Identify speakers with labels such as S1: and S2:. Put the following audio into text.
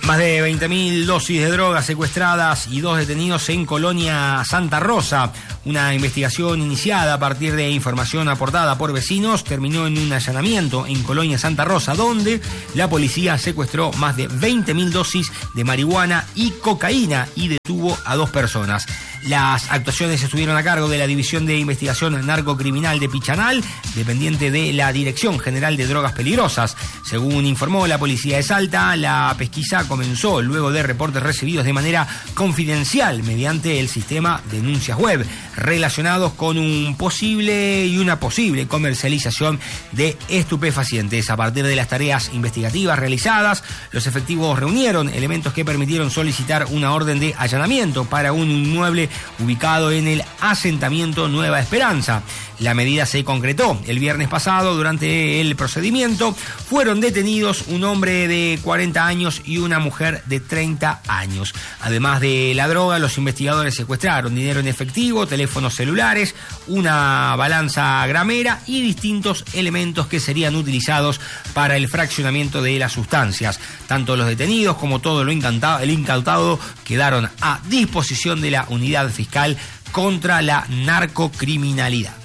S1: Más de 20.000 dosis de drogas secuestradas y 2 detenidos en Colonia Santa Rosa. Una investigación iniciada a partir de información aportada por vecinos terminó en un allanamiento en Colonia Santa Rosa, donde la policía secuestró más de 20.000 dosis de marihuana y cocaína y detuvo a 2 personas. Las actuaciones estuvieron a cargo de la División de Investigación Narcocriminal de Pichanal, dependiente de la Dirección General de Drogas Peligrosas. Según informó la policía de Salta, la pesquisa comenzó luego de reportes recibidos de manera confidencial mediante el sistema Denuncias Web, relacionados con una posible comercialización de estupefacientes. A partir de las tareas investigativas realizadas, los efectivos reunieron elementos que permitieron solicitar una orden de allanamiento para un inmueble ubicado en el asentamiento Nueva Esperanza. La medida se concretó el viernes pasado. Durante el procedimiento fueron detenidos un hombre de 40 años y una mujer de 30 años. Además de la droga, los investigadores secuestraron dinero en efectivo, teléfonos celulares, una balanza gramera y distintos elementos que serían utilizados para el fraccionamiento de las sustancias. Tanto los detenidos como todo el incautado quedaron a disposición de la Unidad Fiscal contra la Narcocriminalidad.